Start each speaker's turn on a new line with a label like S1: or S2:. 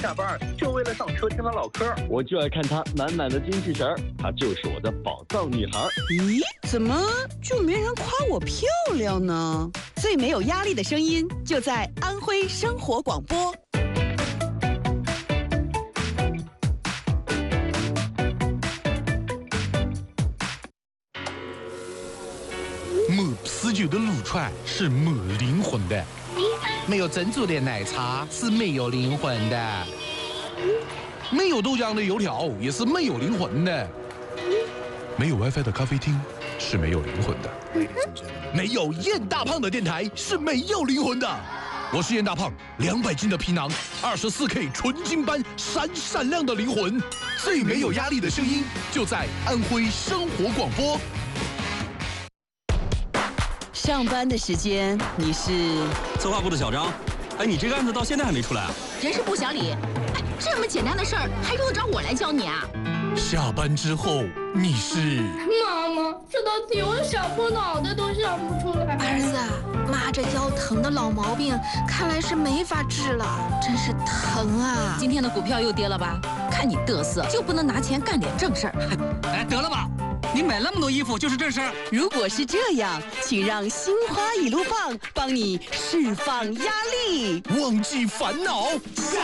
S1: 下班就为了上车听他唠嗑。
S2: 我就爱看她满满的精气神儿，她就是我的宝藏女孩。
S3: 咦，怎么就没人夸我漂亮呢？最没有压力的声音就在安徽生活广播。
S4: 没啤酒的撸串是没灵魂的，没有珍珠的奶茶是没有灵魂的，没有豆浆的油条也是没有灵魂的，没有 WiFi 的咖啡厅是没有灵魂的，没有燕大胖的电台是没有灵魂的。我是燕大胖，200斤的皮囊，24K 纯金般闪闪亮的灵魂，最没有压力的声音就在安徽生活广播。
S3: 上班的时间你是
S5: 策划部的小张。哎，你这个案子到现在还没出来啊？
S6: 人事部小李，哎，这么简单的事儿还用得着我来教你啊？
S4: 下班之后你是
S7: 妈妈，这道题我想破脑袋都想不出来。
S8: 儿子，妈这腰疼的老毛病看来是没法治了，真是疼啊！
S6: 今天的股票又跌了吧？看你嘚瑟，就不能拿钱干点正事儿？
S5: 哎，得了吧，你买那么多衣服就是这事儿。
S3: 如果是这样，请让心花一路棒帮你释放压力，
S4: 忘记烦恼。